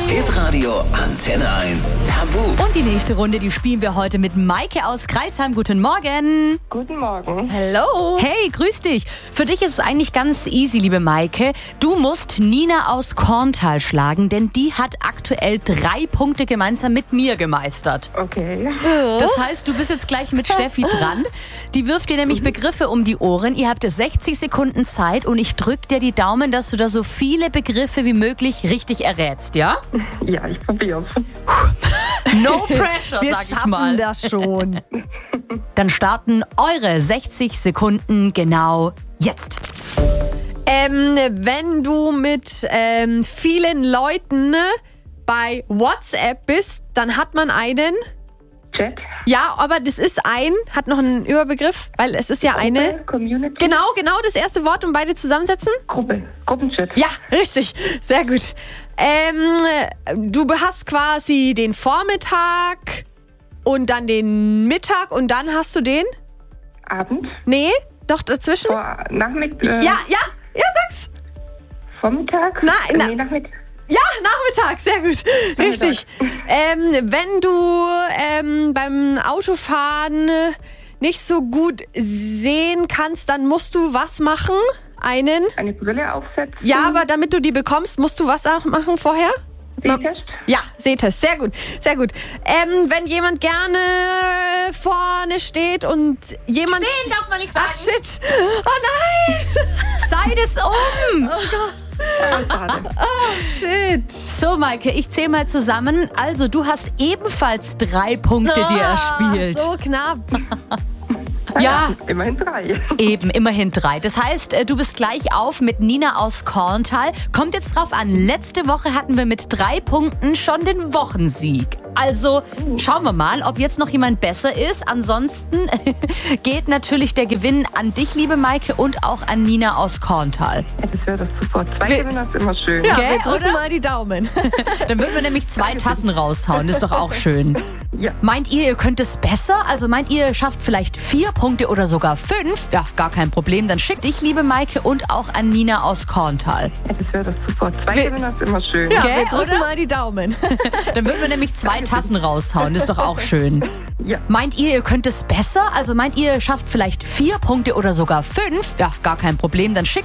Hitradio Antenne 1 Tabu. Und die nächste Runde, die spielen wir heute mit Maike aus Crailsheim. Guten Morgen. Guten Morgen. Hello. Hey, grüß dich. Für dich ist es eigentlich ganz easy, liebe Maike. Du musst Nina aus Korntal schlagen, denn die hat aktuell 3 Punkte gemeinsam mit mir gemeistert. Okay. Das heißt, du bist jetzt gleich mit Steffi dran. Die wirft dir nämlich Begriffe um die Ohren. Ihr habt 60 Sekunden Zeit und ich drück dir die Daumen, dass du da so viele Begriffe wie möglich richtig errätst, ja? Ja, ich probier's. No pressure, Wir sag ich schaffen mal. das schon. Dann starten eure 60 Sekunden genau jetzt. Wenn du mit vielen Leuten bei WhatsApp bist, dann hat man einen... Chat. Ja, aber das ist hat noch einen Überbegriff, weil es ist ja eine... Community. Genau, das erste Wort und beide zusammensetzen? Gruppenchat. Ja, richtig. Sehr gut. Du hast quasi den Vormittag und dann den Mittag und dann hast du den? Abend. Nee, doch dazwischen? Nachmittag. Ja, sag's. Vormittag. Nee, Nachmittag. Ja, Nachmittag, sehr gut. Richtig. Wenn du beim Autofahren nicht so gut sehen kannst, dann musst du was machen? Eine Brille aufsetzen. Ja, aber damit du die bekommst, musst du was auch machen vorher? Sehtest? Ja, Sehtest. Sehr gut, sehr gut. Wenn jemand gerne vorne steht und jemand... Stehen darf man nicht sagen. Ach, shit. Oh nein. Sei es um! Oh Gott. Schade. Oh, shit. So, Maike, ich zähle mal zusammen. Also, du hast ebenfalls 3 Punkte dir erspielt. So knapp. Ja, Immerhin 3. eben, immerhin 3. Das heißt, du bist gleich auf mit Nina aus Korntal. Kommt jetzt drauf an, letzte Woche hatten wir mit 3 Punkten schon den Wochensieg. Also schauen wir mal, ob jetzt noch jemand besser ist. Ansonsten geht natürlich der Gewinn an dich, liebe Maike, und auch an Nina aus Korntal. Ja, das wäre das super. 2 Gewinner ist immer schön. Ja, Gell, wir drücken oder? mal die Daumen. Dann würden wir nämlich 2 Tassen raushauen. Das ist doch auch schön. Ja. Meint ihr könnt es besser? Also meint ihr schafft vielleicht 4 Punkte oder sogar 5? Ja, gar kein Problem. Dann schick dich, liebe Maike, und auch an Nina aus Korntal. Ja, das wäre das super. 2 Gewinner ist immer schön. Ja, Gell, wir drücken oder? mal die Daumen. Dann würden wir nämlich 2 Tassen raushauen. Das ist doch auch schön. Ja. Meint ihr könnt es besser? Also meint ihr schafft vielleicht 4 Punkte oder sogar 5? Ja, gar kein Problem. Dann schick